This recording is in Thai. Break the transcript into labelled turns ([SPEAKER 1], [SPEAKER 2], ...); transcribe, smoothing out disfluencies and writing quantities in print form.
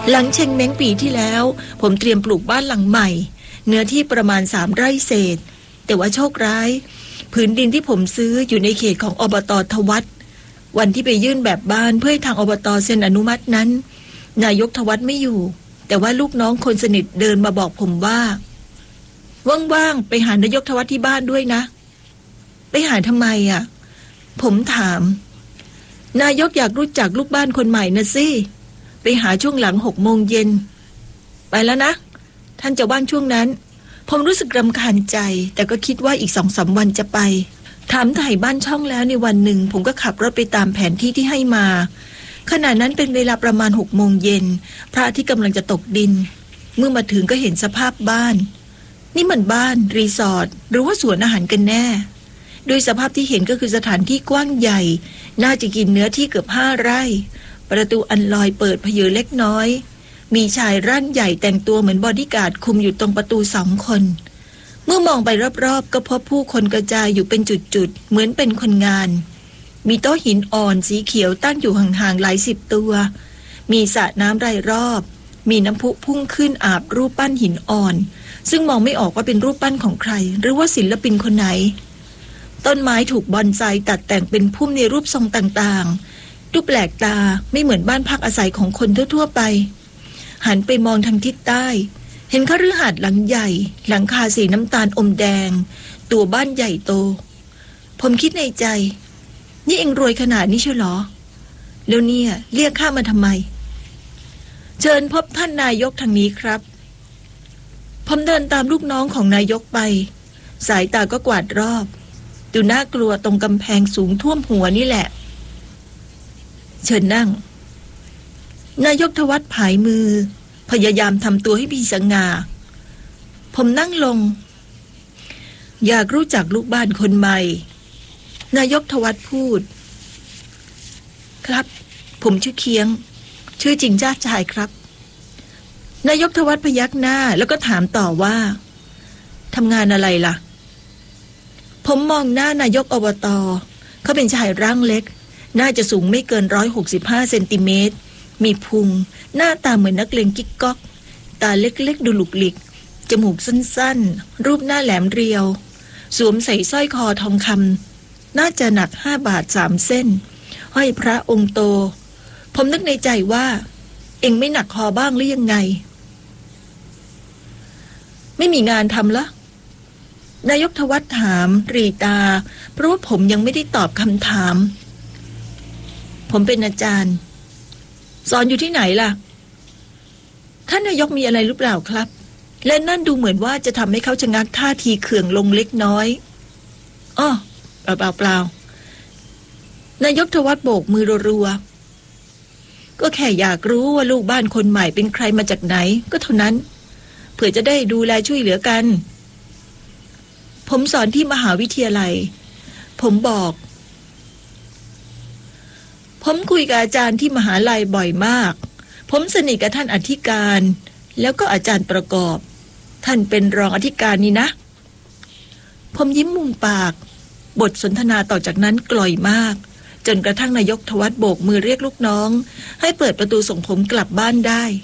[SPEAKER 1] หลังเชงเม้งปีที่แล้วผมเตรียมปลูกบ้านหลังใหม่เนื้อที่ประมาณ3 ไร่เศษแต่ว่าโชคร้ายผืนดินที่ผมซื้ออยู่ในเขตของอบต.ทวัฒน์วันที่ไปยื่นแบบบ้านเพื่อให้ทางอบต.เซ็นอนุมัตินั้นนายกทวัฒน์ไม่อยู่แต่ว่าลูกน้องคนสนิทเดินมาบอกผมว่าว่างๆไปหานายกทวัฒน์ที่บ้านด้วยนะไปหาทำไมอ่ะผมถามนายกอยากรู้จักลูกบ้านคนใหม่นะสิไปหาช่วงหลัง6 โมงเย็นไปแล้วนะท่านจะว่างช่วงนั้นผมรู้สึกรำคาญใจแต่ก็คิดว่าอีก2-3 วันจะไปถามถ่ายบ้านช่องแล้วในวันหนึ่งผมก็ขับรถไปตามแผนที่ที่ให้มาขณะนั้นเป็นเวลาประมาณ6 โมงเย็นพระอาทิตย์กำลังจะตกดินเมื่อมาถึงก็เห็นสภาพบ้านนี่มันบ้านรีสอร์ทหรือว่าสวนอาหารกันแน่โดยสภาพที่เห็นก็คือสถานที่กว้างใหญ่น่าจะกินเนื้อที่เกือบ5 ไร่ประตูอันลอยเปิดเผยเล็กน้อยมีชายร่างใหญ่แต่งตัวเหมือนบอดี้การ์ดคุมอยู่ตรงประตู2 คนเมื่อมองไปรอบๆก็พบผู้คนกระจายอยู่เป็นจุดๆเหมือนเป็นคนงานมีโต๊ะหินอ่อนสีเขียวตั้งอยู่ห่างๆหลาย10 ตัวมีสระน้ำรายรอบมีน้ำพุพุ่งขึ้นอาบรูปปั้นหินอ่อนซึ่งมองไม่ออกว่าเป็นรูปปั้นของใครหรือว่าศิลปินคนไหนต้นไม้ถูกบอนไซตัดแต่งเป็นพุ่มในรูปทรงต่างๆดูแปลกตาไม่เหมือนบ้านพักอาศัยของคนทั่วๆไปหันไปมองทางทิศใต้เห็นคฤหาสน์หลังใหญ่หลังคาสีน้ำตาลอมแดงตัวบ้านใหญ่โตผมคิดในใจนี่เองรวยขนาดนี้เชียวหรอแล้วเนี่ยเรียกข้ามาทำไมเชิญพบท่านนายกทางนี้ครับผมเดินตามลูกน้องของนายกไปสายตาก็กวาดรอบดูน่ากลัวตรงกำแพงสูงท่วมหัวนี่แหละเชิญนั่งนายกทวัฒน์ผายมือพยายามทำตัวให้มีสง่าผมนั่งลงอยากรู้จักลูกบ้านคนใหม่นายกทวัฒน์พูดครับผมชื่อเคียงชื่อจริงจ้าชายครับนายกทวัฒน์พยักหน้าแล้วก็ถามต่อว่าทำงานอะไรล่ะผมมองหน้านายกอบต.เขาเป็นชายร่างเล็กน่าจะสูงไม่เกิน165 เซนติเมตรมีพุงหน้าตาเหมือนนักเลงกิ๊กก๊อกตาเล็กๆดูหลุกหลิกจมูกสั้นๆรูปหน้าแหลมเรียวสวมใส่สร้อยคอทองคำน่าจะหนัก5 บาท 3 เส้นห้อยพระองค์โตผมนึกในใจว่าเอ็งไม่หนักคอบ้างหรือยังไงไม่มีงานทำละนายกทวัฒน์ถามรีตาเพราะว่าผมยังไม่ได้ตอบคำถามผมเป็นอาจารย์สอนอยู่ที่ไหนล่ะท่านนายกมีอะไรหรือเปล่าครับและนั่นดูเหมือนว่าจะทำให้เขาชะงักท่าทีเคืองลงเล็กน้อยอ้อเปล่านายกทวัฒน์โบกมือรัวๆก็แค่อยากรู้ว่าลูกบ้านคนใหม่เป็นใครมาจากไหนก็เท่านั้นเผื่อจะได้ดูแลช่วยเหลือกันผมสอนที่มหาวิทยาลัยผมบอกผมคุยกับอาจารย์ที่มหาลัยบ่อยมากผมสนิทกับท่านอธิการแล้วก็อาจารย์ประกอบท่านเป็นรองอธิการนี่นะผมยิ้มมุมปากบทสนทนาต่อจากนั้นกล่อยมากจนกระทั่งนายกทวัฒน์โบกมือเรียกลูกน้องให้เปิดประตูส่งผมกลับบ้านได้